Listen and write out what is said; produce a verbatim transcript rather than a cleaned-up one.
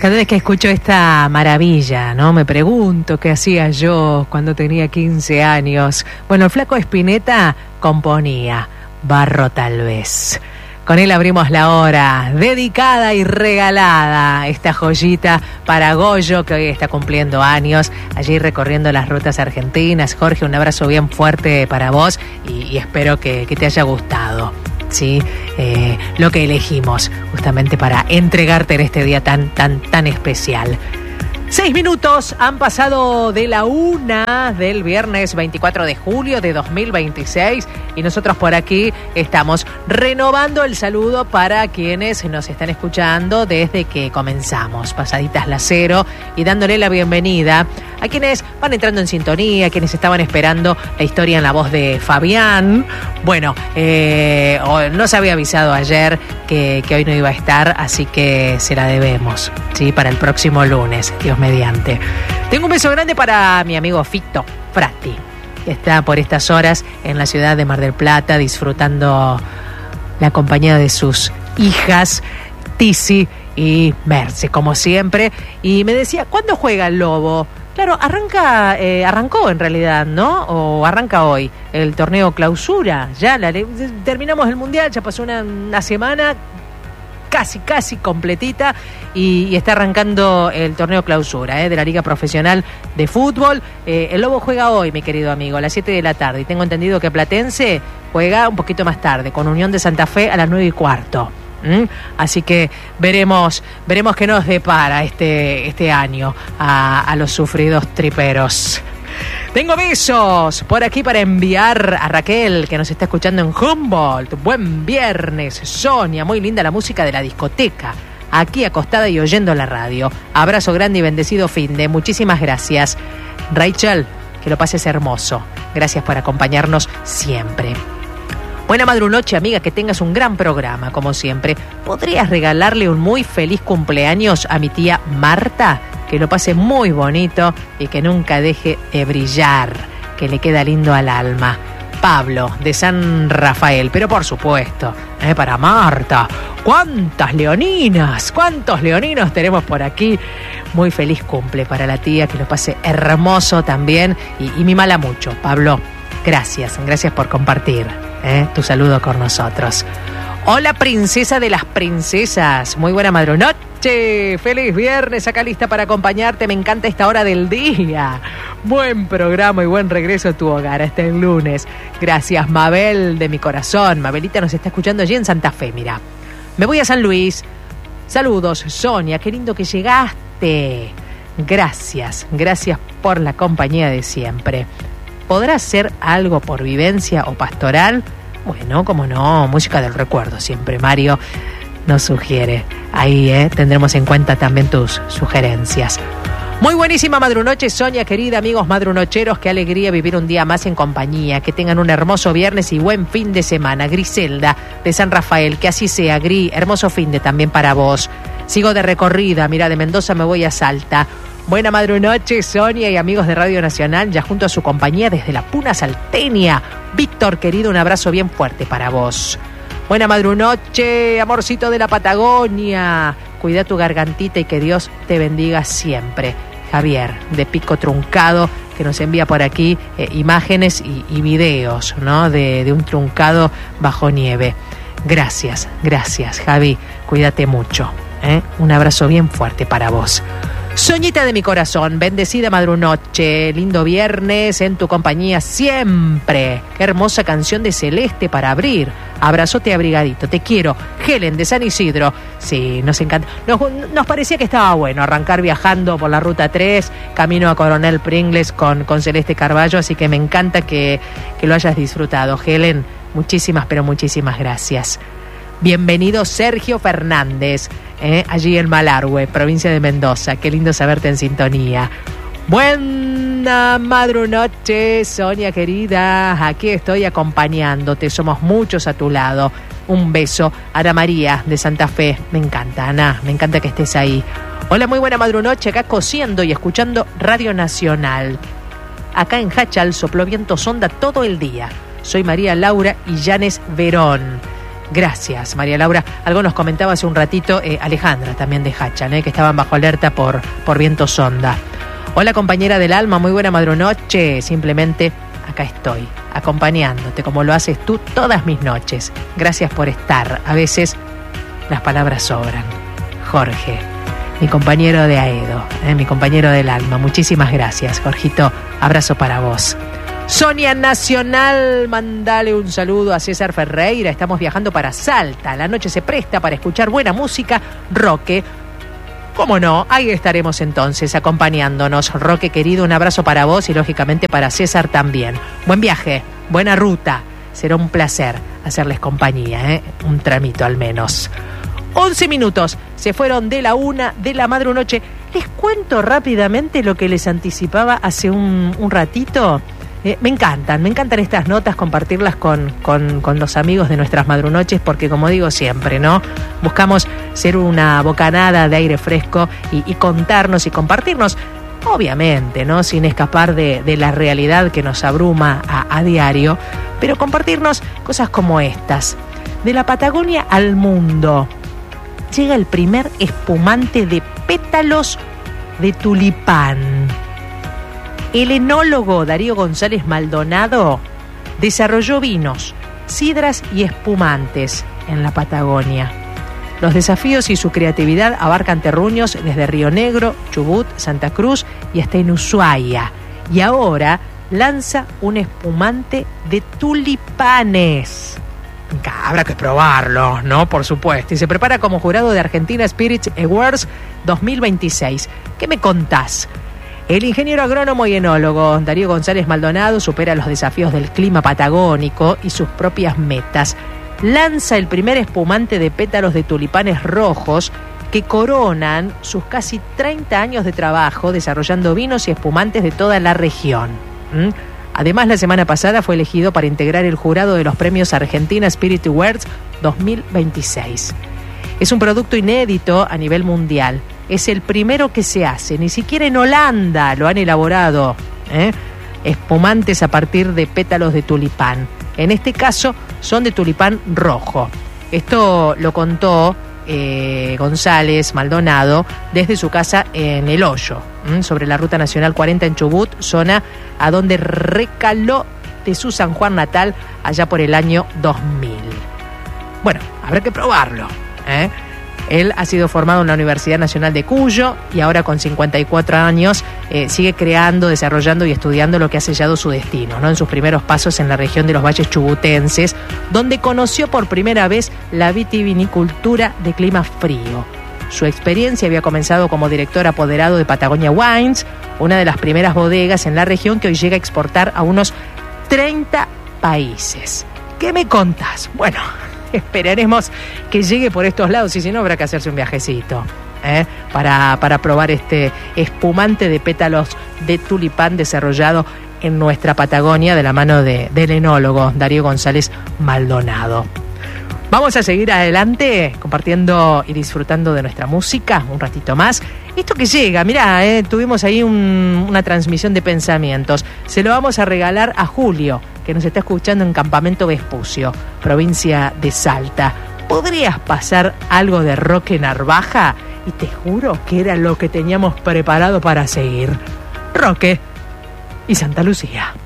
Cada vez que escucho esta maravilla, ¿no? Me pregunto qué hacía yo cuando tenía quince años. Bueno, el Flaco Spinetta componía Barro tal vez. Con él abrimos la hora, dedicada y regalada, esta joyita para Goyo, que hoy está cumpliendo años, allí recorriendo las rutas argentinas. Jorge, un abrazo bien fuerte para vos y, y espero que, que te haya gustado, ¿sí? Eh, lo que elegimos justamente para entregarte en este día tan, tan, tan especial. Seis minutos han pasado de la una del viernes veinticuatro de julio de dos mil veintiséis y nosotros por aquí estamos renovando el saludo para quienes nos están escuchando desde que comenzamos, pasaditas las cero, y dándole la bienvenida a quienes van entrando en sintonía, quienes estaban esperando la historia en la voz de Fabián. Bueno, eh, no se había avisado ayer que, que hoy no iba a estar, así que se la debemos, ¿sí? Para el próximo lunes, Dios mediante. Tengo un beso grande para mi amigo Fito Frati, que está por estas horas en la ciudad de Mar del Plata disfrutando la compañía de sus hijas Tizi y Merce, como siempre. Y me decía, ¿cuándo juega el Lobo? Claro, arranca, eh, arrancó en realidad, ¿no? O arranca hoy el torneo clausura. Ya la, terminamos el mundial, ya pasó una, una semana casi, casi completita y, y está arrancando el torneo clausura, ¿eh? De la Liga Profesional de Fútbol. Eh, el Lobo juega hoy, mi querido amigo, a las siete de la tarde. Y tengo entendido que Platense juega un poquito más tarde, con Unión de Santa Fe a las nueve y cuarto. ¿Mm? Así que veremos veremos qué nos depara este, este año a, a los sufridos triperos. Tengo besos por aquí para enviar a Raquel, que nos está escuchando en Humboldt. Buen viernes, Sonia. Muy linda la música de la discoteca, aquí acostada y oyendo la radio. Abrazo grande y bendecido fin de. Muchísimas gracias, Rachel. Que lo pases hermoso. Gracias por acompañarnos siempre. Buena madrunoche, amiga, que tengas un gran programa, como siempre. ¿Podrías regalarle un muy feliz cumpleaños a mi tía Marta? Que lo pase muy bonito y que nunca deje de brillar, que le queda lindo al alma. Pablo, de San Rafael, pero por supuesto, ¿eh? Para Marta. ¿Cuántas leoninas? ¿Cuántos leoninos tenemos por aquí? Muy feliz cumple para la tía, que lo pase hermoso también y, y mímala mucho, Pablo. Gracias, gracias por compartir, ¿eh? Tu saludo con nosotros. Hola, princesa de las princesas. Muy buena madrunoche. Feliz viernes, acá lista para acompañarte. Me encanta esta hora del día. Buen programa y buen regreso a tu hogar hasta el lunes. Gracias, Mabel, de mi corazón. Mabelita nos está escuchando allí en Santa Fe, mira. Me voy a San Luis. Saludos, Sonia. Qué lindo que llegaste. Gracias, gracias por la compañía de siempre. ¿Podrá ser algo por vivencia o pastoral? Bueno, como no, música del recuerdo siempre, Mario nos sugiere. Ahí eh, tendremos en cuenta también tus sugerencias. Muy buenísima madrunoche, Sonia, querida, amigos madrunocheros. Qué alegría vivir un día más en compañía. Que tengan un hermoso viernes y buen fin de semana. Griselda, de San Rafael, que así sea, Gri. Hermoso fin de también para vos. Sigo de recorrida, mira, de Mendoza me voy a Salta. Buena madrunoche, Sonia y amigos de Radio Nacional, ya junto a su compañía desde la Puna Salteña. Víctor, querido, un abrazo bien fuerte para vos. Buena madrunoche, amorcito de la Patagonia. Cuida tu gargantita y que Dios te bendiga siempre. Javier, de Pico Truncado, que nos envía por aquí eh, imágenes y, y videos, ¿no? De, de un truncado bajo nieve. Gracias, gracias, Javi. Cuídate mucho, ¿eh? Un abrazo bien fuerte para vos. Soñita de mi corazón, bendecida madrunoche, lindo viernes en tu compañía siempre. Qué hermosa canción de Celeste para abrir. Abrazote abrigadito, te quiero. Helen, de San Isidro. Sí, nos encanta. Nos, nos parecía que estaba bueno arrancar viajando por la Ruta tres, camino a Coronel Pringles con, con Celeste Carballo, así que me encanta que, que lo hayas disfrutado, Helen. Muchísimas, pero muchísimas gracias. Bienvenido Sergio Fernández, eh, allí en Malargüe, provincia de Mendoza. Qué lindo saberte en sintonía. Buena madrunoche, Sonia querida. Aquí estoy acompañándote. Somos muchos a tu lado. Un beso. Ana María, de Santa Fe. Me encanta, Ana. Me encanta que estés ahí. Hola, muy buena madrunoche. Acá cosiendo y escuchando Radio Nacional. Acá en Hachal sopló viento sonda todo el día. Soy María Laura y Llanes Verón. Gracias, María Laura. Algo nos comentaba hace un ratito eh, Alejandra, también de Hachan, eh, que estaban bajo alerta por, por viento sonda. Hola, compañera del alma, muy buena madrunoche. Simplemente acá estoy, acompañándote como lo haces tú todas mis noches. Gracias por estar. A veces las palabras sobran. Jorge, mi compañero de Aedo, eh, mi compañero del alma. Muchísimas gracias, Jorgito. Abrazo para vos. Sonia Nacional, mandale un saludo a César Ferreira. Estamos viajando para Salta. La noche se presta para escuchar buena música. Roque, ¿cómo no? Ahí estaremos entonces acompañándonos. Roque querido, un abrazo para vos y lógicamente para César también. Buen viaje, buena ruta. Será un placer hacerles compañía, ¿eh? Un tramito al menos. once minutos se fueron de la una de la madrunoche. Les cuento rápidamente lo que les anticipaba hace un, un ratito. Eh, me encantan, me encantan estas notas, compartirlas con, con, con los amigos de nuestras madrunoches, porque como digo siempre, ¿no? Buscamos ser una bocanada de aire fresco y, y contarnos y compartirnos, obviamente, ¿no? Sin escapar de, de la realidad que nos abruma a, a diario, pero compartirnos cosas como estas. De la Patagonia al mundo, llega el primer espumante de pétalos de tulipán. El enólogo Darío González Maldonado desarrolló vinos, sidras y espumantes en la Patagonia. Los desafíos y su creatividad abarcan terruños desde Río Negro, Chubut, Santa Cruz y hasta en Ushuaia. Y ahora lanza un espumante de tulipanes. Habrá que probarlo, ¿no? Por supuesto. Y se prepara como jurado de Argentina Spirits Awards dos mil veintiséis. ¿Qué me contás? El ingeniero agrónomo y enólogo Darío González Maldonado supera los desafíos del clima patagónico y sus propias metas. Lanza el primer espumante de pétalos de tulipanes rojos que coronan sus casi treinta años de trabajo desarrollando vinos y espumantes de toda la región. ¿Mm? Además, la semana pasada fue elegido para integrar el jurado de los premios Argentina Spirit Awards dos mil veintiséis. Es un producto inédito a nivel mundial. Es el primero que se hace. Ni siquiera en Holanda lo han elaborado. ¿eh? Espumantes a partir de pétalos de tulipán. En este caso son de tulipán rojo. Esto lo contó eh, González Maldonado desde su casa en El Hoyo, ¿m? sobre la Ruta Nacional cuarenta en Chubut, zona a donde recaló de su San Juan natal allá por el año dos mil. Bueno, habrá que probarlo. ¿eh? Él ha sido formado en la Universidad Nacional de Cuyo y ahora con cincuenta y cuatro años eh, sigue creando, desarrollando y estudiando lo que ha sellado su destino, ¿no? En sus primeros pasos en la región de los valles chubutenses, donde conoció por primera vez la vitivinicultura de clima frío. Su experiencia había comenzado como director apoderado de Patagonia Wines, una de las primeras bodegas en la región que hoy llega a exportar a unos treinta países. ¿Qué me contás? Bueno, esperaremos que llegue por estos lados y si no habrá que hacerse un viajecito ¿eh? para, para probar este espumante de pétalos de tulipán desarrollado en nuestra Patagonia de la mano de, del enólogo Darío González Maldonado. Vamos a seguir adelante compartiendo y disfrutando de nuestra música un ratito más. Esto que llega, mirá, eh, tuvimos ahí un, una transmisión de pensamientos. Se lo vamos a regalar a Julio, que nos está escuchando en Campamento Vespucio, provincia de Salta. ¿Podrías pasar algo de Roque Narvaja? Y te juro que era lo que teníamos preparado para seguir. Roque y Santa Lucía.